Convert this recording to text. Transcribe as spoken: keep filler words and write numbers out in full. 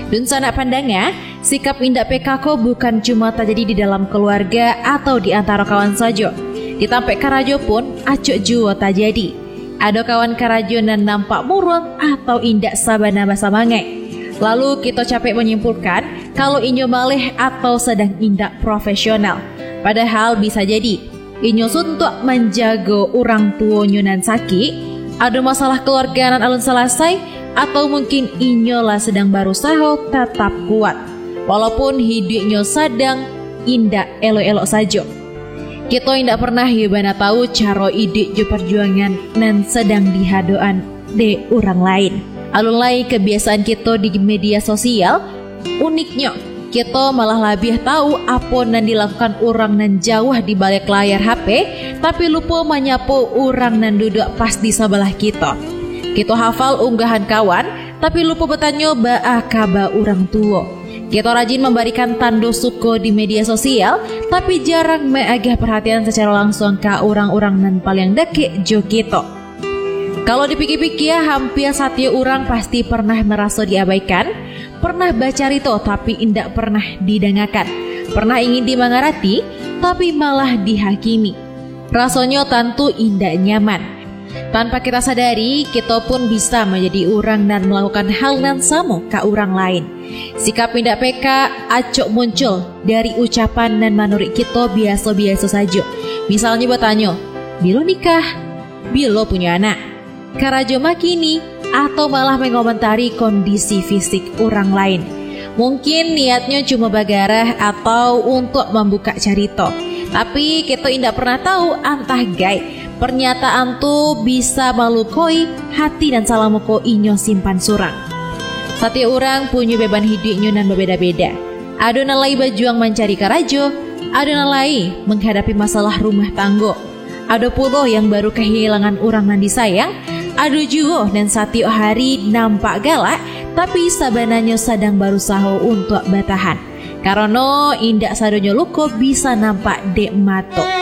Dun sanak pandangnya, sikap indak pekako bukan cuma terjadi di dalam keluarga atau di antara kawan saja. Ditampek karajo pun acuk juo terjadi. Ada kawan karajo nan nampak murung atau indak sabana basa mangai. Lalu kita capek menyimpulkan kalau inyo malih atau sedang indak profesional. Padahal bisa jadi inyo suntuk menjaga orang tua nan sakit, ada masalah keluarga nan alun selesai, atau mungkin inyolah sedang berusaha tetap kuat walaupun hidupnya sedang indak elok-elok saja. Kita indak pernah hibana tahu cara hidup jo perjuangan nan sedang dihadoan de orang lain. Alun lai kebiasaan kita di media sosial, uniknya kita malah lebih tahu apa nan dilakukan orang nan jauh di balik layar H P, tapi lupa menyapa orang nan duduk pas di sebelah kita. Kita hafal unggahan kawan, tapi lupa bertanya baa kabar orang tua. Kita rajin memberikan tanda suka di media sosial, tapi jarang menagih perhatian secara langsung ke orang-orang nan paling dekat jo kita. Kalau dipikir-pikir, hampir setiap orang pasti pernah merasa diabaikan, pernah baca rito tapi indak pernah didengarkan, pernah ingin dimengerti tapi malah dihakimi. Rasanya tentu indak nyaman. Tanpa kita sadari, kita pun bisa menjadi orang dan melakukan hal yang sama ke orang lain. Sikap indak peka acok muncul dari ucapan dan menurut kita biasa-biasa saja. Misalnya bertanya, bilo nikah, bilo punya anak, karajo makini, atau malah mengomentari kondisi fisik orang lain. Mungkin niatnya cuma bagarah atau untuk membuka carito, tapi kita indak pernah tahu antah gai pernyataan tuh bisa melukai hati dan salamuko inyo simpan surang. Setiap orang punya beban hidupnya dan berbeda-beda. Ada nalai berjuang mencari karajo, ada nalai menghadapi masalah rumah tangga. Ada pula yang baru kehilangan orang yang disayang. Ada juga dan setiap hari nampak galak, tapi sabananya sedang berusaha untuk bertahan. Karena indak sadonya luko bisa nampak dek mato.